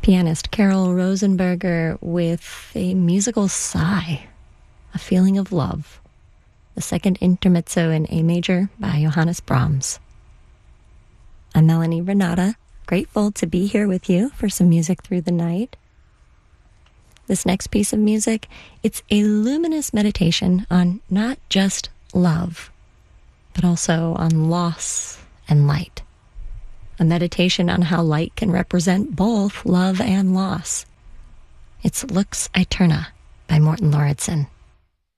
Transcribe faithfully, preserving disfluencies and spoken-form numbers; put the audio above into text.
Pianist Carol Rosenberger with a musical sigh, a feeling of love. The second intermezzo in A major by Johannes Brahms. I'm Melanie Renata, grateful to be here with you for some music through the night. This next piece of music, it's a luminous meditation on not just love, but also on loss and light. A meditation on how light can represent both love and loss. It's Lux Aeterna by Morten Lauridsen.